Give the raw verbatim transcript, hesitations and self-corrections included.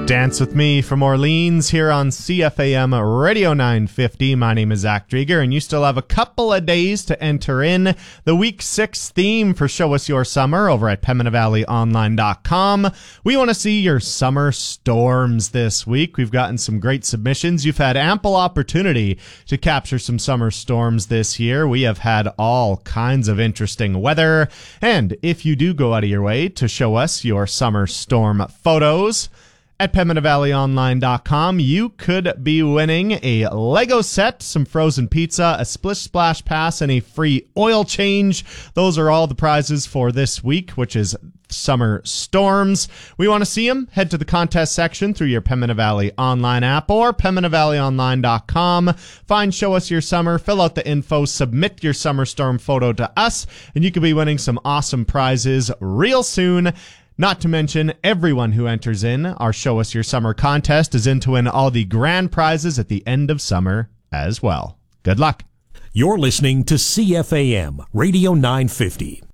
Dance with me from Orleans here on C F A M Radio nine fifty. My name is Zach Drieger, and you still have a couple of days to enter in the week six theme for Show Us Your Summer over at Pembina Valley Online dot com. We want to see your summer storms this week. We've gotten some great submissions. You've had ample opportunity to capture some summer storms this year. We have had all kinds of interesting weather, and if you do go out of your way to show us your summer storm photos at Pembina Valley Online dot com, you could be winning a Lego set, some frozen pizza, a Splish Splash Pass, and a free oil change. Those are all the prizes for this week, which is summer storms. We want to see them? Head to the contest section through your Pembina Valley Online app or Pembina Valley Online dot com. Find Show Us Your Summer, fill out the info, submit your summer storm photo to us, and you could be winning some awesome prizes real soon. Not to mention, everyone who enters in our Show Us Your Summer contest is in to win all the grand prizes at the end of summer as well. Good luck. You're listening to C F A M Radio nine fifty.